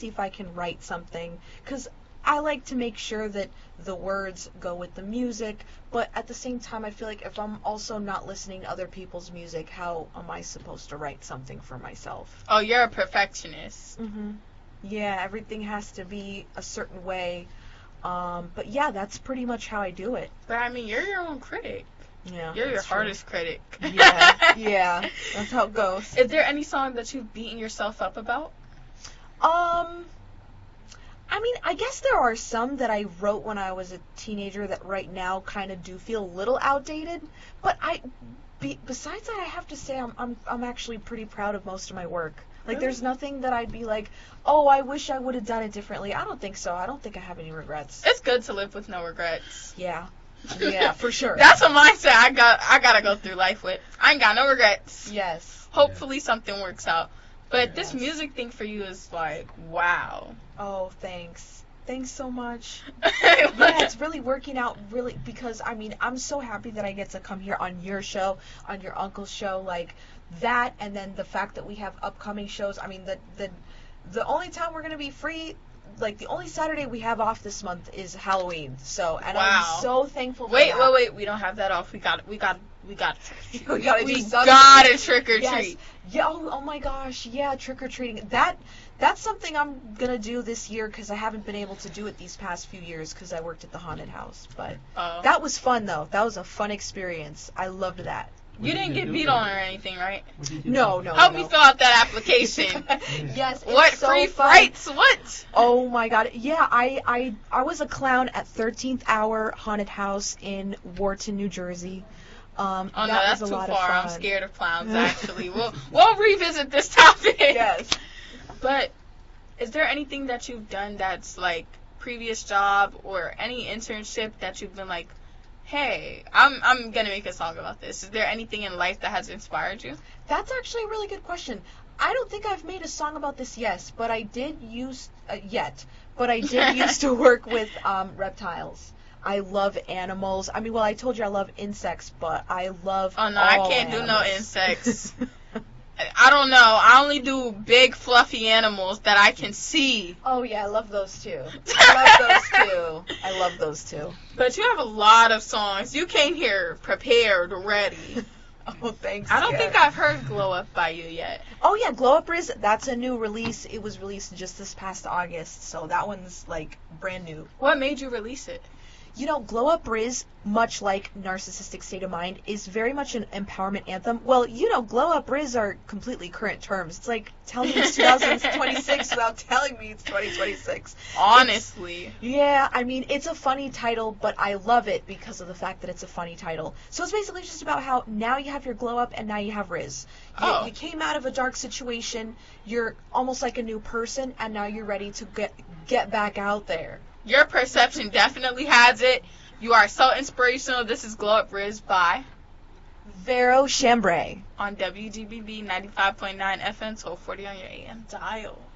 see if I can write something, because I like to make sure that the words go with the music, but at the same time, I feel like if I'm also not listening to other people's music, how am I supposed to write something for myself? Oh, you're a perfectionist. Yeah, everything has to be a certain way. But yeah, that's pretty much how I do it. But I mean, you're your own critic. Yeah, you're your true. hardest critic. Yeah, that's how it goes. Is there any song that you've beaten yourself up about? I mean, I guess there are some that I wrote when I was a teenager that right now kind of do feel a little outdated. But besides that, I have to say I'm actually pretty proud of most of my work. Like, Really? there's nothing that I'd be like, oh, I wish I would have done it differently. I don't think so. I don't think I have any regrets. It's good to live with no regrets. Yeah, for sure. That's a mindset I gotta go through life with. I ain't got no regrets. Yes. Hopefully something works out. But Yes. this music thing for you is like, wow. Oh, thanks. Thanks so much. Yeah, it's really working out really, because I mean, I'm so happy that I get to come here on your show, on your uncle's show, like that, and then the fact that we have upcoming shows. I mean, the only time we're gonna be free, like the only Saturday we have off this month is Halloween. So, and Wow. I'm so thankful for Wait, that. wait, we don't have that off. We got We gotta do something. gotta trick or Yes. treat. Yeah. Oh my gosh. Yeah. Trick or treating. That's something I'm gonna do this year, because I haven't been able to do it these past few years because I worked at the haunted house. But that was fun though. That was a fun experience. I loved that. You didn't get beat on or anything, right? No. Help me fill out that application. Yes. It's What so free fun. frights? What? Oh my god. Yeah. I was a clown at 13th Hour Haunted House in Wharton, New Jersey. Oh no, that that's was too a lot far. of I'm fun. scared of clowns. Actually, we'll revisit this topic. Yes. But is there anything that you've done that's like previous job or any internship that you've been like, hey, I'm gonna make a song about this? Is there anything in life that has inspired you? That's actually a really good question. I don't think I've made a song about this yet, but I did used to work with reptiles. I love animals. I mean, well, I told you I love insects, but I love Oh no, all I can't do no animals. insects. I don't know. I only do big fluffy animals that I can see. Oh yeah, I love those too. I love those too. But you have a lot of songs. You came here prepared, ready. Oh, thanks. I don't think I've heard Glow Up by you yet. Oh yeah, Glow Up Riz, that's a new release. It was released just this past August, so that one's like brand new. What made you release it? You know, Glow Up Riz, much like Narcissistic State of Mind, is very much an empowerment anthem. Well, you know, Glow Up Riz are completely current terms. It's like, tell me it's 2026 without telling me it's 2026. Honestly. Yeah, I mean, it's a funny title, but I love it because of the fact that it's a funny title. So it's basically just about how now you have your glow up and now you have Riz. You came out of a dark situation, you're almost like a new person, and now you're ready to get back out there. Your perception definitely has it. You are so inspirational. This is Glow Up Riz by Vero Chambray on WGBB 95.9 FM 1240 on your AM dial.